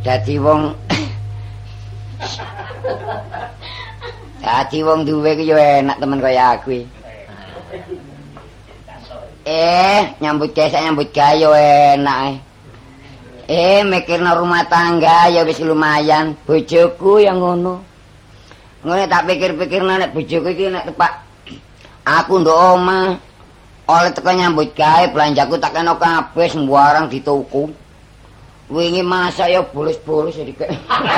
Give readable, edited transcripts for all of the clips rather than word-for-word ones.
Dadi wong duwe ku yo enak temen kaya aku. Nyambut gawe yo enak. Mikirna rumah tangga ya wis lumayan. Bojoku yang ngono. Ngono tak pikir-pikirna nek bojoku iki nek tepak aku ndok omah oleh teko nyambut gawe belanjaku tak kena kabeh sembarang dituku. Wingi masak ya bolos-bolos ya dikek.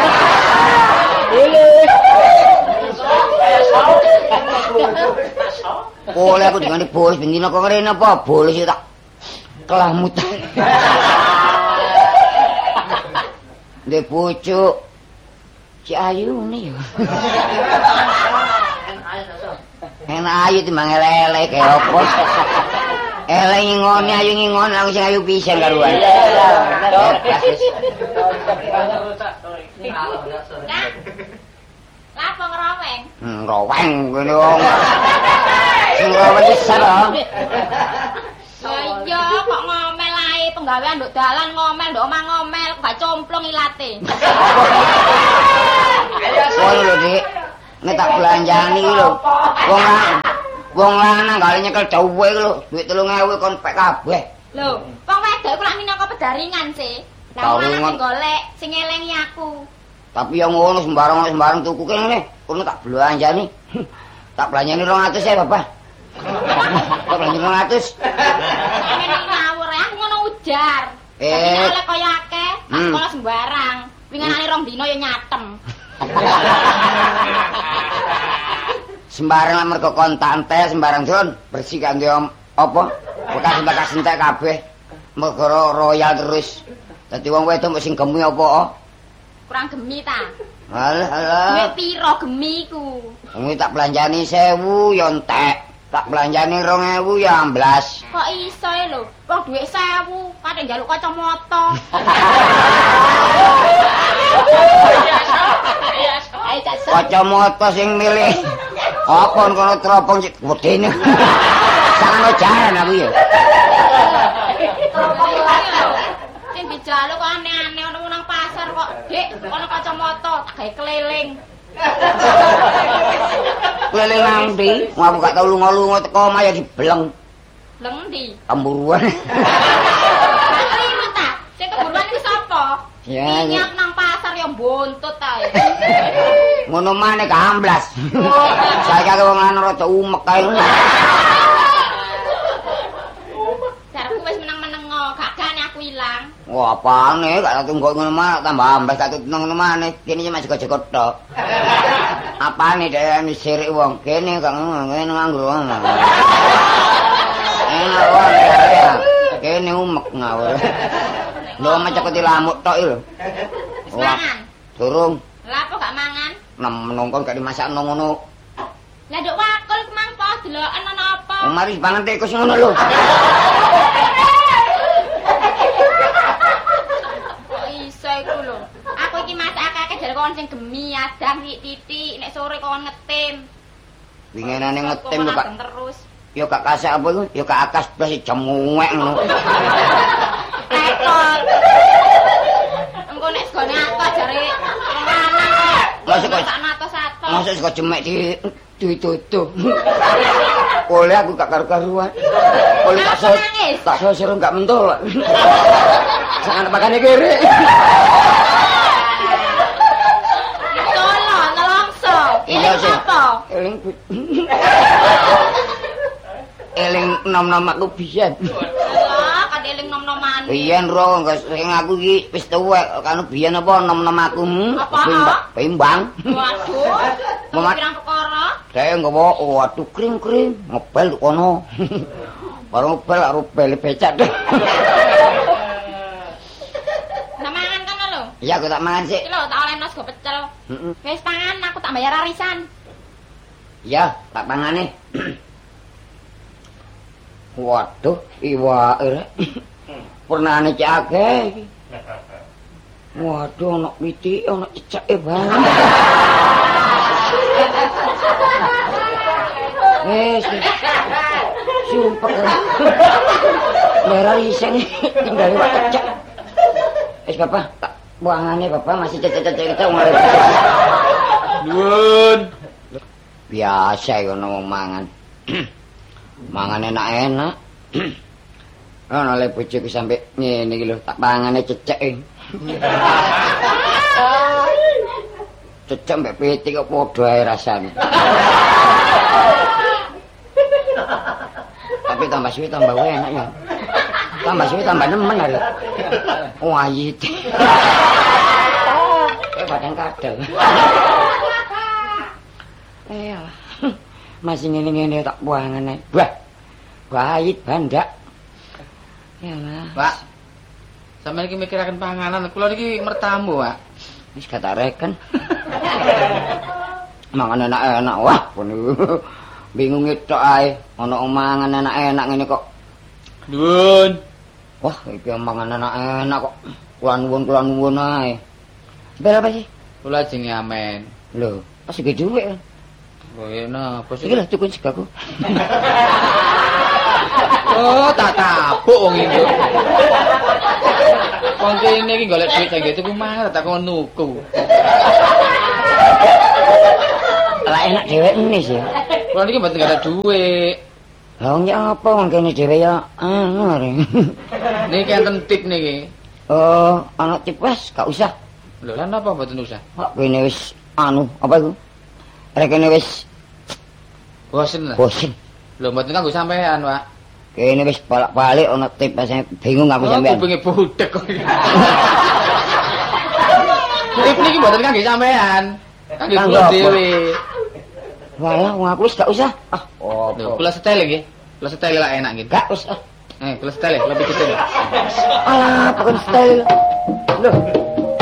Oleh aku dikane bolos bendina kok ngrene apa bolos tak kelamutan. Ndek bojo Cik Ayu ngene ya. Enak ayu timbang elek kaya apa. Elek ngingoni ayu ngingoni aku sing ayu pisan karuan. Lapo ngroweng? Ngroweng ngene wong. Sing ngroweng besar lho. Iya kok ngomel ae penggawean nduk dalan ngomel nduk omah ngomel gak complong ilate. Oh lho Dik. Nek tak belanjani iki lho. Wong lanang gak nyekel dawuhe lho, duit 3.000 kon pek kabeh. Lho, wong wedok iku lak minangka pedaringan sih. Lah wong lanang golek sing ngelengi aku. Tapi yang ngono sembarang tuku kene kono tak belanjani. Tak belanjani 200 ya, Bapak. Tak belanjani 200. Ngene ngawur aku ngono ujar. Oleh kaya akeh, sekolah sembarang. Winginane 2 dina ya nyatem. Sembarang mergo kontak entek sembarang Jon bersih kangge apa bekas entek kabeh mergo royal terus dadi wong wedok sing gemi apa kurang gemi ta alah duit piro gemi iku wong tak belanjani 1000 ya entek tak belanjani 2000 ya amblas kok iso e lho wong duit 1000 kate njaluk kacamata kacamata sing milih apa kono teropong sik wedene sakno jalan aku ya sing dijaluk kok aneh-aneh ono nang pasar kok Dik kono kacamata tak gawe keliling keliling nang ndi aku gak tau lunga-lunga teko omah ya dibeleng bleng ndi kemburuan kliru ta sing kemburuan iku sapa ya nyap nang pasar ya buntut ae ngono maneh gamblas saiki aku wong lanang rada umek kae jarku wis meneng-meneng gak gane aku ilang wah apane gak tunggu ngono mah tambah amblas tak ngono maneh kene cuma jago-jago tok apane dhek sirik wong kene gak ngene nganggur enak wae ya kene umek ngawur lho macak lamuk tok lho mangan durung lha apa gak mangan menungkon gak dimasakno ngono lah nduk wakul kemangko deloken ana apa mari pangan tikus ngono lho kok iso iku lho aku iki masak akeh jare kon sing gemi adang titik nek sore kon ngetim winginane ngetim lho Kak terus yo gak kasak apa iku yo gak akas blas jemuwek ngono rekor engko nek segone aku jare Masuk kok jemek ditutup. Oleh aku gak karu-karuan. Oleh tak sosir gak mentol. Sangat makane kere. Tolong, nelongso. Iya sih. Apa? Eling nom-nom aku biyen. Allah, kan eling nom-noman. Biyen ro sing aku iki wis tuwek kan biyen apa nom-nom aku pimbang. Waduh. Pirang perkara? Saya nggawa waduh kring-kring ngebel kono. Baru ngebel karo bel becak. Mangan kan lho. Iya aku tak mangan sik. Iki lho tak olehno sego pecel. Wis pangan aku tak bayar arisan. Iya, tak pangane. Waduh, iwake rek. Pernane cek akeh iki. Waduh, ana pitike, ana cecake banget. Sumpah. Merah iseng tinggal lewat cecak. Bapak, tak buangane Bapak masih cecek-cecek ngare. Nuwun. Biasa ngono wong mangan. Mangan enak-enak. Ana le bojoku sampe ngene iki lho, tak pangane cecek. Cecek mbek pitik kok padha ae rasane. Tapi tambah suwi tambah enak ya. Tambah suwi tambah nemen hari. Wayit. Padang kadal. Ayolah. Masih ngene-ngene tak buangan ae. Wah. Wayit bandak. Yalah. Pak. Sampeyan iki mikiraken panganan, kula niki mertamu, Pak. Wis kata reken. Mangan enak-enak. Wah, bingung tok ae. Ana mangan enak-enak ngene kok. Nuwun. Wah, iki mangan enak-enak kok. Kula nuwun ae. Berapa sih? Kula jenenge Amen. Lho, pas ge dhuwit. Oh, napa sih? Iki lho tukun segaku. Oh, tak tabuk wong iki. Wong kene iki golek duit sing tuku mangan tak kon nuku. Lah enak dhewek nis ya. Kula niki mboten ada duit. Lah wong ya apa wong kene dhewe ya ngare. Niki enten tip niki. Oh, ana tip wes gak usah. Lho, lan napa mboten usah? Kok kene wis apa iku? Rek kene wis Bosen lah. bosen. Lho, mboten kanggo sampean, Pak. Kene wis bolak-balik ana tip saya bingung aku sampean. Kupinge budek kok. Tip niki mboten kangge sampean. Kangge kula dhewe. Walah, wong aku wis gak usah. Ah, Lho, kula setel nggih. Kula setel lah enak nggih. gak wis. Kula setel lebih kecil. Alah, bukan style. Loh,